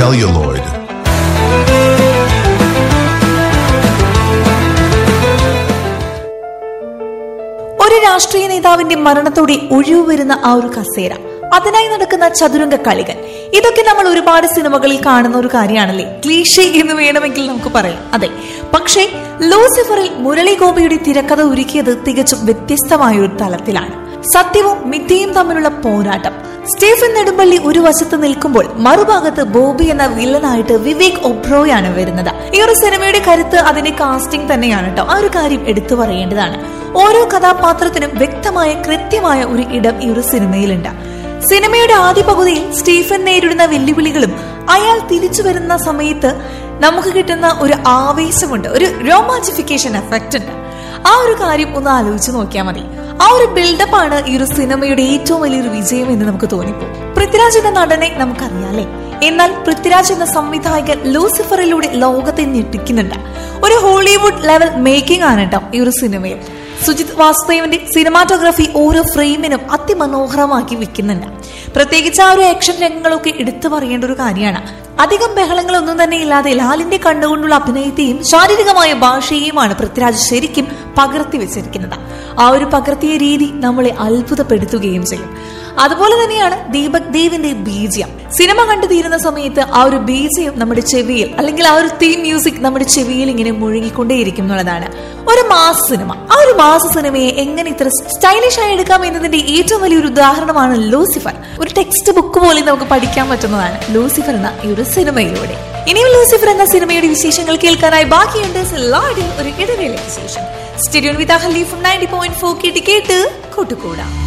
celluloid. ഒരു രാഷ്ട്രീയ നേതാവിന്റെ മരണത്തോടെ ഒഴിവ് വരുന്ന ആ ഒരു കസേര, അതിനായി നടക്കുന്ന ചതുരംഗ കളികൾ, ഇതൊക്കെ നമ്മൾ ഒരുപാട് സിനിമകളിൽ കാണുന്ന ഒരു കാര്യമാണല്ലേ. ക്ലീഷേ എന്ന് വേണമെങ്കിൽ നമുക്ക് പറയാം. അതെ, പക്ഷേ ലൂസിഫറിൽ മുരളി ഗോപിയുടെ തിരക്കഥ ഒരുക്കിയത് തികച്ചും വ്യത്യസ്തമായ ഒരു തലത്തിലാണ്. സത്യവും മിഥ്യയും തമ്മിലുള്ള പോരാട്ടം. സ്റ്റീഫൻ നെടുമ്പള്ളി ഒരു വശത്ത് നിൽക്കുമ്പോൾ മറുഭാഗത്ത് ബോബി എന്ന വില്ലനായിട്ട് വിവേക് ഒബ്രോയാണ് വരുന്നത്. ഈ ഒരു സിനിമയുടെ കരുത്ത് അതിന്റെ കാസ്റ്റിംഗ് തന്നെയാണ് കേട്ടോ. ആ ഒരു കാര്യം എടുത്തു പറയേണ്ടതാണ്. ഓരോ കഥാപാത്രത്തിനും വ്യക്തമായ കൃത്യമായ ഒരു ഇടം ഈ ഒരു സിനിമയിലുണ്ട്. സിനിമയുടെ ആദ്യ പകുതിയിൽ സ്റ്റീഫൻ നേരിടുന്ന വെല്ലുവിളികളും അയാൾ തിരിച്ചു വരുന്ന സമയത്ത് നമുക്ക് കിട്ടുന്ന ഒരു ആവേശമുണ്ട്, ഒരു റൊമാൻറ്റിഫിക്കേഷൻ എഫക്റ്റ് ഉണ്ട്. ആ ഒരു കാര്യം ഒന്ന് ആലോചിച്ച് നോക്കിയാൽ മതി. ആ ഒരു ബിൽഡപ്പാണ് ഈ ഒരു സിനിമയുടെ ഏറ്റവും വലിയൊരു വിജയം എന്ന് നമുക്ക് തോന്നിപ്പോ. പൃഥ്വിരാജ് എന്ന നടനെ നമുക്കറിയാലേ, എന്നാൽ പൃഥ്വിരാജ് എന്ന സംവിധായകൻ ലൂസിഫറിലൂടെ ലോകത്തെ ഞെട്ടിക്കുന്നുണ്ട്. ഒരു ഹോളിവുഡ് ലെവൽ മേക്കിംഗ് ആണ് കേട്ടോ ഈ ഒരു സിനിമയിൽ. സുജിത് വാസുദേവന്റെ സിനിമാറ്റോഗ്രാഫി ഓരോ ഫ്രെയിമിനും അതിമനോഹരമാക്കി വെക്കുന്നുണ്ട്. പ്രത്യേകിച്ച് ആ ഒരു ആക്ഷൻ രംഗങ്ങളൊക്കെ എടുത്തു പറയേണ്ട ഒരു കാര്യമാണ്. അധികം ബഹളങ്ങളൊന്നും തന്നെ ഇല്ലാതെ ലാലിന്റെ കണ്ടുകൊണ്ടുള്ള അഭിനയത്തെയും ശാരീരികമായ ഭാഷയെയുമാണ് പൃഥ്വിരാജ് ശരിക്കും പകർത്തി വെച്ചിരിക്കുന്നത്. ആ ഒരു പകർത്തിയ രീതി നമ്മളെ അത്ഭുതപ്പെടുത്തുകയും ചെയ്യും. അതുപോലെ തന്നെയാണ് ദീപക് ദേവിന്റെ ബീജിയം. സിനിമ കണ്ടു തീരുന്ന സമയത്ത് ആ ഒരു ബീജിയം നമ്മുടെ ചെവിയിൽ, അല്ലെങ്കിൽ ആ ഒരു തീം മ്യൂസിക് നമ്മുടെ ചെവിയിൽ ഇങ്ങനെ മുഴുകിക്കൊണ്ടേയിരിക്കും എന്നുള്ളതാണ്. ഒരു മാസ് സിനിമ, ആ ഒരു മാസ് സിനിമയെ എങ്ങനെ ഇത്ര സ്റ്റൈലിഷ് ആയി എടുക്കാം എന്നതിന്റെ ഏറ്റവും വലിയൊരു ഉദാഹരണമാണ് ലൂസിഫർ. ഒരു ടെക്സ്റ്റ് ബുക്ക് പോലെ നമുക്ക് പഠിക്കാൻ പറ്റുന്നതാണ് ലൂസിഫർ എന്ന ഈ ഒരു സിനിമയിലൂടെ. ഇനിയും ലൂസിഫർ എന്ന സിനിമയുടെ വിശേഷങ്ങൾ കേൾക്കാനായി ബാക്കിയുണ്ട് ഒരു ഇടവേളയ്ക്ക് ശേഷം. സ്റ്റേഡിയം വിത്ത് അഹലി ഫ്രം 90.4 കേട്ട് കൂട്ടുകൂടാം.